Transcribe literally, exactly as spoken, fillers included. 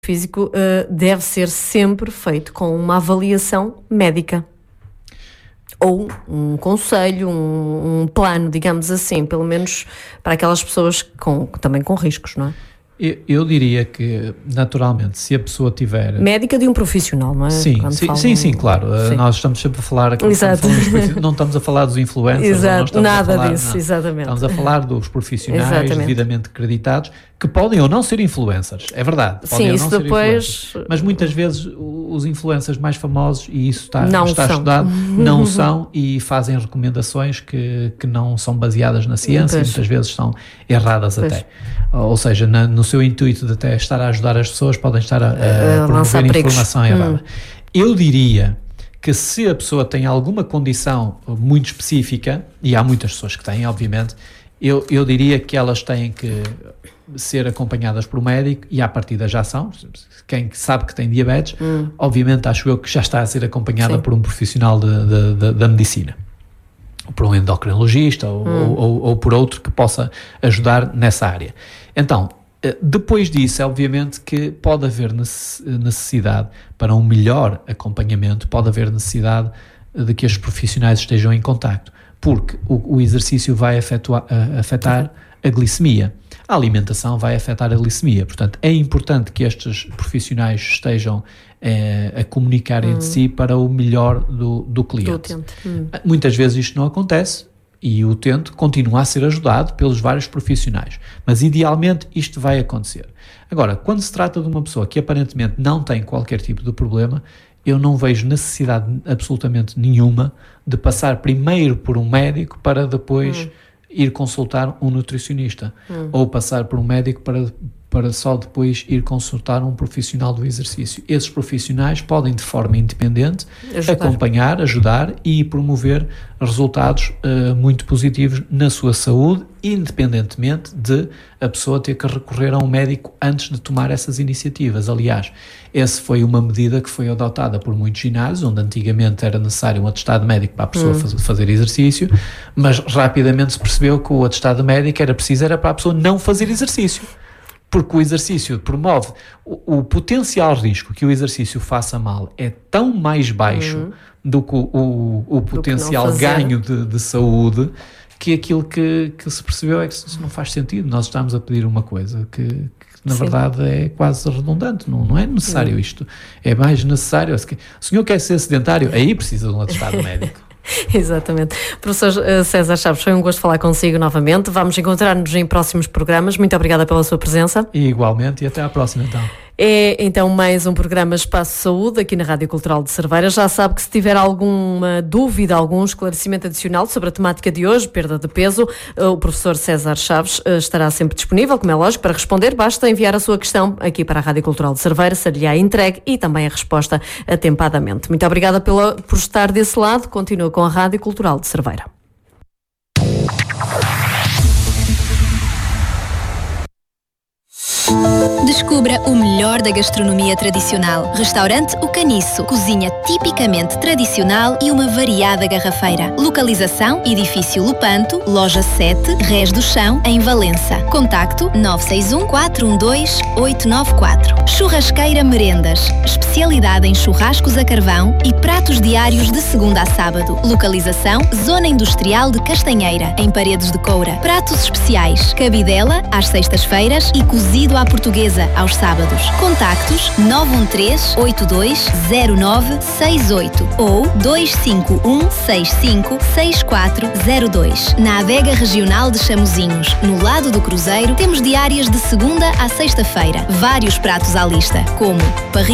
físico uh, deve ser sempre feito com uma avaliação médica. Ou um conselho, um, um plano, digamos assim, pelo menos para aquelas pessoas com, também com riscos, não é? Eu, eu diria que, naturalmente, se a pessoa tiver... Médica de um profissional, não é? Sim, sim, falam... sim, sim, claro. Sim. Nós estamos sempre a falar... Exato. Falamos, não estamos a falar dos influencers. Exato, não nada a falar, disso, não. exatamente. Estamos a falar dos profissionais exatamente. devidamente acreditados, que podem ou não ser influencers, é verdade. Podem Sim, ou isso não depois... ser mas muitas vezes os influencers mais famosos, e isso está, não está são. estudado, não são e fazem recomendações que, que não são baseadas na ciência pois. E muitas vezes são erradas pois. Até. Ou seja, na, no seu intuito de até estar a ajudar as pessoas, podem estar a, a, a promover informação errada. Hum. Eu diria que se a pessoa tem alguma condição muito específica, e há muitas pessoas que têm, obviamente, eu, eu diria que elas têm que ser acompanhadas por um médico, e à partida já são. Quem sabe que tem diabetes, hum. obviamente acho eu que já está a ser acompanhada Sim. por um profissional de, de, de, da medicina, por um endocrinologista ou, hum. ou, ou por outro que possa ajudar nessa área. Então, depois disso, obviamente que pode haver necessidade para um melhor acompanhamento, pode haver necessidade de que os profissionais estejam em contacto, porque o, o exercício vai afetuar, afetar a glicemia, a alimentação vai afetar a glicemia, portanto é importante que estes profissionais estejam eh, a comunicar hum. entre si para o melhor do, do cliente. Do hum. Muitas vezes isto não acontece, e o utente continua a ser ajudado pelos vários profissionais, mas idealmente isto vai acontecer. Agora, quando se trata de uma pessoa que aparentemente não tem qualquer tipo de problema, eu não vejo necessidade absolutamente nenhuma de passar primeiro por um médico para depois hum. ir consultar um nutricionista, hum. ou passar por um médico para, para só depois ir consultar um profissional do exercício. Esses profissionais podem de forma independente ajudar. acompanhar, ajudar e promover resultados uh, muito positivos na sua saúde, independentemente de a pessoa ter que recorrer a um médico antes de tomar essas iniciativas. Aliás, essa foi uma medida que foi adotada por muitos ginásios, onde antigamente era necessário um atestado médico para a pessoa hum. faz, fazer exercício, mas rapidamente se percebeu que o atestado médico era preciso era para a pessoa não fazer exercício. Porque o exercício promove, o, o potencial risco que o exercício faça mal é tão mais baixo uhum. do que o, o, o potencial ganho de, de saúde, que aquilo que, que se percebeu é que isso não faz sentido. Nós estamos a pedir uma coisa que, que na Sim. verdade é quase redundante, não, não é necessário Sim. isto. É mais necessário, se o senhor quer ser sedentário, aí precisa de um atestado médico. Exatamente. Professor César Chaves, foi um gosto falar consigo novamente. Vamos encontrar-nos em próximos programas. Muito obrigada pela sua presença. E igualmente, e até à próxima então. É então mais um programa Espaço Saúde aqui na Rádio Cultural de Cerveira. Já sabe que se tiver alguma dúvida, algum esclarecimento adicional sobre a temática de hoje, perda de peso, o professor César Chaves estará sempre disponível, como é lógico, para responder. Basta enviar a sua questão aqui para a Rádio Cultural de Cerveira, ser-lhe-á entregue e também a resposta atempadamente. Muito obrigada pela, por estar desse lado. Continua com a Rádio Cultural de Cerveira. Descubra o melhor da gastronomia tradicional. Restaurante O Caniço. Cozinha tipicamente tradicional e uma variada garrafeira. Localização: Edifício Lupanto, Loja sete, Rés do Chão, em Valença. Contacto: nove seis um, quatro um dois, oito nove quatro. Churrasqueira Merendas. Especialidade em churrascos a carvão e pratos diários de segunda a sábado. Localização: Zona Industrial de Castanheira, em Paredes de Coura. Pratos especiais: cabidela às sextas-feiras e cozido à portuguesa aos sábados. Contactos: nove um três, oito dois, zero nove seis oito ou dois cinco um, seis cinco, seis quatro zero dois. Na Adega Regional de Chamozinhos, no lado do Cruzeiro, temos diárias de segunda à sexta-feira. Vários pratos à lista, como parrilha